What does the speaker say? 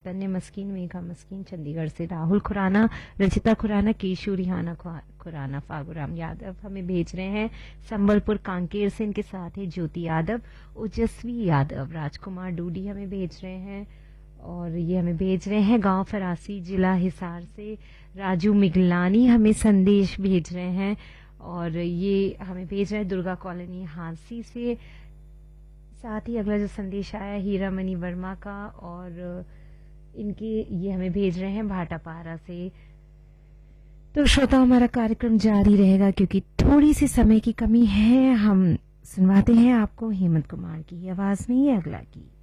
तन्ने मस्कीन, मेघा मस्कीन चंडीगढ़ से, Rahul Khurana, Rachita Khurana, cashew Rihanna Khurana, फागुराम Yadav हमें भेज रहे हैं संबलपुर कांकेर से, इनके साथ है ज्योति यादव, ओजस्वी यादव, राजकुमार डूडी हमें भेज रहे हैं, और ये हमें भेज रहे हैं गांव फरासी जिला हिसार से, राजू मिगलानी हमें संदेश भेज रहे हैं, और ये हमें भेज रहे हैं दुर्गा कॉलोनी हांसी से। साथ ही अगला जो संदेश आया हीरा मणि वर्मा का, और इनके ये हमें भेज रहे हैं भाटापारा से। तो श्रोता हमारा कार्यक्रम जारी रहेगा क्योंकि थोड़ी सी समय की कमी है। हम सुनवाते हैं आपको हेमंत कुमार की आवाज में ये अगला गीत।